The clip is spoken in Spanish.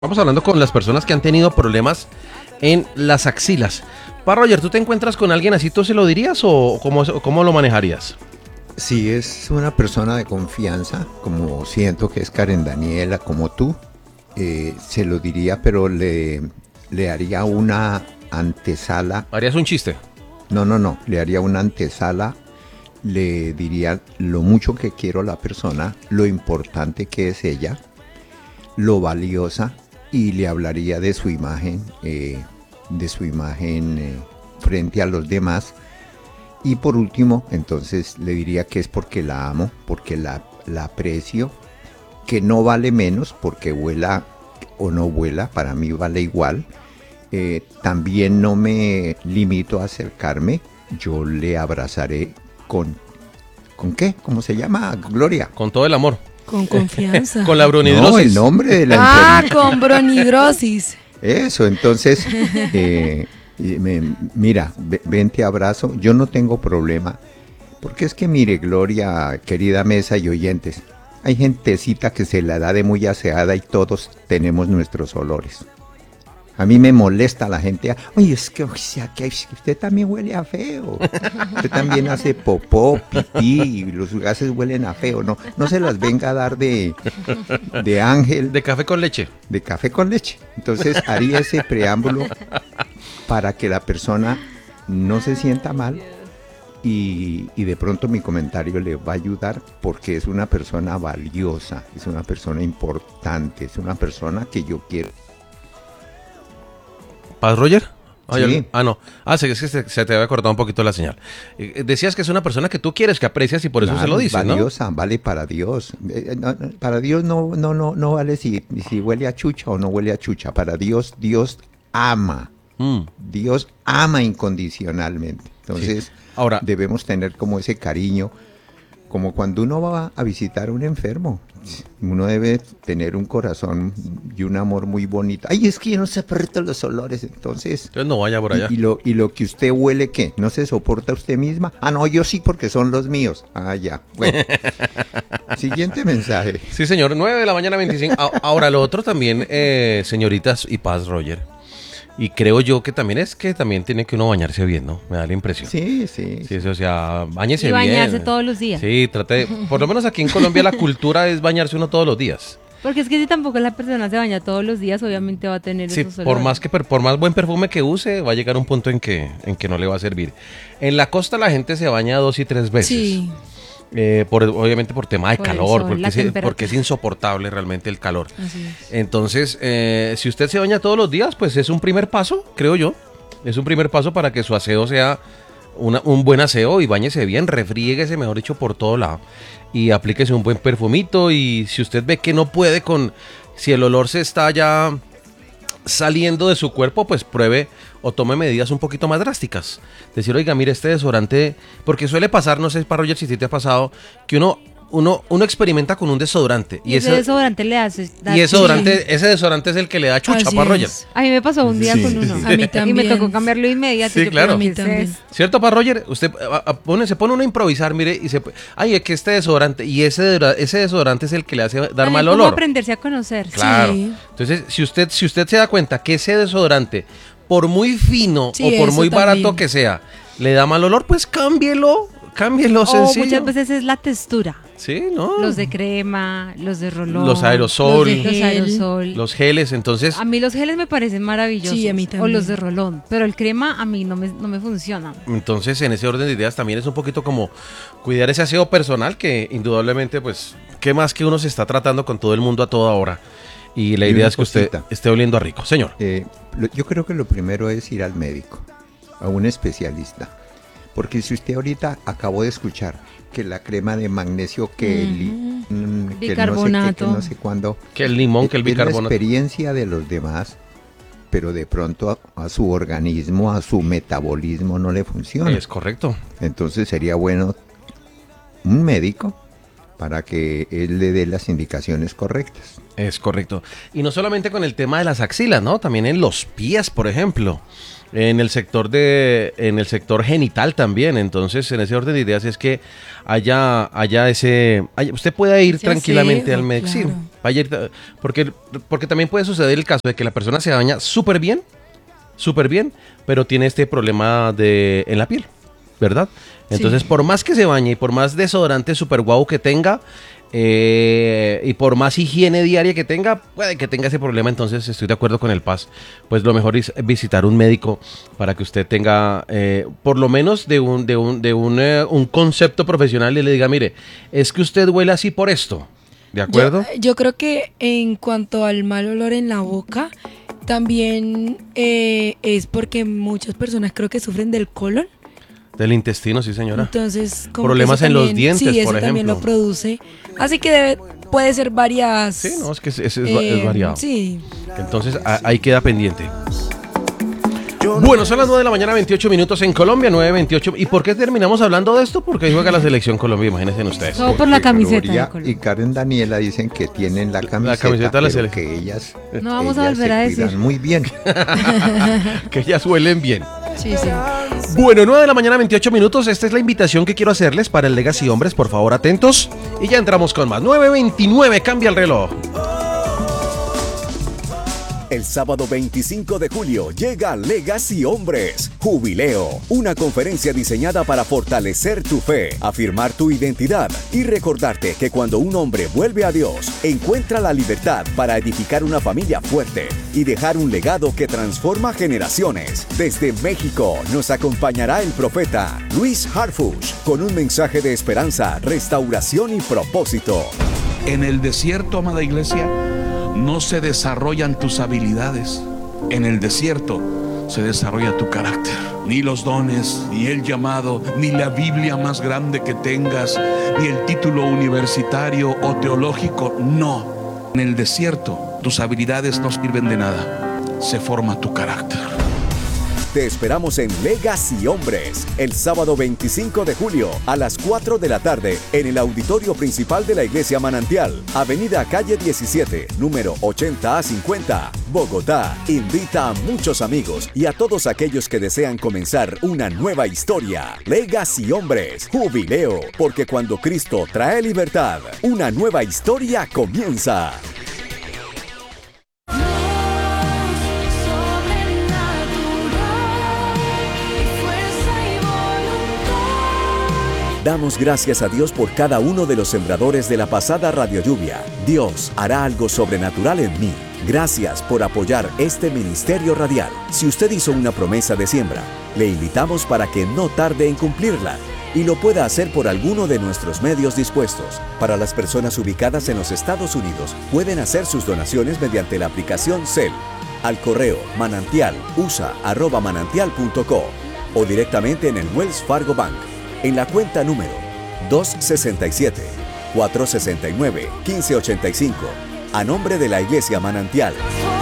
Vamos hablando con las personas que han tenido problemas en las axilas. Roger, ¿tú te encuentras con alguien así, tú se lo dirías o cómo lo manejarías? Si es una persona de confianza, como siento que es Karen Daniela, como tú, se lo diría, pero le haría una antesala. ¿Harías un chiste? No, le haría una antesala, le diría lo mucho que quiero a la persona, lo importante que es ella, lo valiosa, y le hablaría de su imagen, frente a los demás. Y por último, entonces le diría que es porque la amo, porque la aprecio, que no vale menos porque vuela o no vuela, para mí vale igual. También no me limito a acercarme, yo le abrazaré ¿con qué? ¿Cómo se llama, Gloria? Con todo el amor. Con confianza. Con la bronidrosis. No, el nombre de la enfermedad. Con bronidrosis. Eso, entonces, mira, ven, te abrazo, yo no tengo problema, porque es que mire, Gloria, querida mesa y oyentes, hay gentecita que se la da de muy aseada y todos tenemos nuestros olores. A mí me molesta la gente, oye, es que usted también huele a feo, usted también hace popó, pipí, y los gases huelen a feo, no se las venga a dar de ángel. De café con leche. De café con leche. Entonces haría ese preámbulo para que la persona no se sienta mal y de pronto mi comentario le va a ayudar porque es una persona valiosa, es una persona importante, es una persona que yo quiero. ¿Paz, Roger? Sí. No. Es que se te había cortado un poquito la señal. Decías que es una persona que tú quieres, que aprecias y por eso se lo dices, ¿no? Valiosa, vale para Dios. Para Dios no vale si huele a chucha o no huele a chucha. Para Dios, Dios ama. Dios ama incondicionalmente. Entonces, sí. Ahora, debemos tener como ese cariño, como cuando uno va a visitar a un enfermo. Uno debe tener un corazón y un amor muy bonito. Ay, es que yo no soporto los olores, entonces no vaya por allá. Y lo que usted huele, ¿qué? ¿No se soporta usted misma? Ah, no, yo sí, porque son los míos. Ah, ya. Bueno. Siguiente mensaje. Sí, señor, 9:25 a.m. Ahora, lo otro también, señoritas y Paz, Roger. Y creo yo que también tiene que uno bañarse bien, ¿no? Me da la impresión. Sí. O sea, báñese bien. Y bañarse todos los días. Sí, por lo menos aquí en Colombia la cultura es bañarse uno todos los días. Porque es que si tampoco la persona se baña todos los días, obviamente va a tener esos olores. Por más buen perfume que use, va a llegar un punto en que no le va a servir. En la costa la gente se baña 2 y 3 veces. Sí. Obviamente por tema de calor, porque es insoportable realmente el calor. Así es. Entonces, si usted se baña todos los días, pues es un primer paso, creo yo. Es un primer paso para que su aseo sea un buen aseo y báñese bien, refríguese, mejor dicho, por todo lado. Y aplíquese un buen perfumito y si usted ve que no puede si el olor se está ya saliendo de su cuerpo, pues pruebe o tome medidas un poquito más drásticas. Decir, oiga, mire, este desodorante, porque suele pasar, no sé, Roger, si te ha pasado, que uno experimenta con un desodorante. Y ese desodorante le hace... ese desodorante es el que le da chucha, Roger. A mí me pasó un día con uno. A mí también. Y me tocó cambiarlo inmediatamente. Sí, claro. A mí también. ¿Cierto, Roger? Usted se pone uno a improvisar, mire, y es que este desodorante, y ese desodorante es el que le hace dar mal olor. Como aprenderse a conocer. Claro. Sí. Entonces, si usted se da cuenta que ese desodorante, por muy fino o por muy barato que sea, le da mal olor, pues cámbielo sencillo. Muchas veces es la textura. Sí, ¿no? Los de crema, los de rolón. Los aerosol. Los geles, entonces. A mí los geles me parecen maravillosos. Sí, a mí también. O los de rolón. Pero el crema a mí no me funciona. Entonces, en ese orden de ideas también es un poquito como cuidar ese aseo personal que indudablemente, pues, ¿qué más que uno se está tratando con todo el mundo a toda hora? Y la idea es que usted esté oliendo a rico. Señor. Yo creo que lo primero es ir al médico, a un especialista. Porque si usted ahorita acabó de escuchar que la crema de magnesio, que bicarbonato, que no sé cuándo, que el limón, que el bicarbonato, es la experiencia de los demás, pero de pronto a su organismo, a su metabolismo no le funciona. Es correcto. Entonces sería bueno un médico para que él le dé las indicaciones correctas. Es correcto. Y no solamente con el tema de las axilas, ¿no? También en los pies, por ejemplo. En el sector genital también. Entonces, en ese orden de ideas es que usted pueda ir tranquilamente al médico. Claro. Sí, vaya a ir, porque también puede suceder el caso de que la persona se baña súper bien, pero tiene este problema en la piel, ¿verdad? Entonces, por más que se bañe y por más desodorante super guau que tenga, y por más higiene diaria que tenga, puede que tenga ese problema. Entonces estoy de acuerdo con el Paz, pues lo mejor es visitar un médico para que usted tenga por lo menos de un concepto profesional y le diga, mire, es que usted huele así por esto, ¿de acuerdo? Yo creo que en cuanto al mal olor en la boca, también es porque muchas personas creo que sufren del colon. Del intestino, sí señora. Entonces, como problemas en los dientes, sí, eso por ejemplo. también lo produce. Así que puede ser varias. Sí, no, es que es variado. Sí. Entonces ahí queda pendiente. Bueno, son las 9 de la mañana, 28 minutos en Colombia, 9:28. ¿Y por qué terminamos hablando de esto? Porque ahí juega la selección Colombia, imagínense ustedes. Todo por la camiseta de Gloria Colombia. y Karen Daniela dicen que tienen la camiseta de la pero selección. que ellas, No vamos a volver se a decir. cuidan muy bien. Que ellas huelen bien. Sí, sí. Bueno, 9 de la mañana, 28 minutos. Esta es la invitación que quiero hacerles para el Legacy Hombres. Por favor, atentos. Y ya entramos con más. 9:29, cambia el reloj. El sábado 25 de julio llega Legacy Hombres, Jubileo, una conferencia diseñada para fortalecer tu fe, afirmar tu identidad y recordarte que cuando un hombre vuelve a Dios, encuentra la libertad para edificar una familia fuerte y dejar un legado que transforma generaciones. Desde México nos acompañará el profeta Luis Harfuch con un mensaje de esperanza, restauración y propósito. En el desierto, amada iglesia, no se desarrollan tus habilidades. En el desierto se desarrolla tu carácter. Ni los dones, ni el llamado, ni la Biblia más grande que tengas, ni el título universitario o teológico, no. En el desierto tus habilidades no sirven de nada. Se forma tu carácter. Te esperamos en Legacy Hombres, el sábado 25 de julio a las 4 de la tarde en el auditorio principal de la Iglesia Manantial, Avenida Calle 17, número 80A50, Bogotá. Invita a muchos amigos y a todos aquellos que desean comenzar una nueva historia. Legacy Hombres, Jubileo, porque cuando Cristo trae libertad, una nueva historia comienza. Damos gracias a Dios por cada uno de los sembradores de la pasada Radio Lluvia. Dios hará algo sobrenatural en mí. Gracias por apoyar este ministerio radial. Si usted hizo una promesa de siembra, le invitamos para que no tarde en cumplirla y lo pueda hacer por alguno de nuestros medios dispuestos. Para las personas ubicadas en los Estados Unidos, pueden hacer sus donaciones mediante la aplicación Zelle, al correo manantial@manantial.co o directamente en el Wells Fargo Bank, en la cuenta número 267-469-1585, a nombre de la Iglesia Manantial.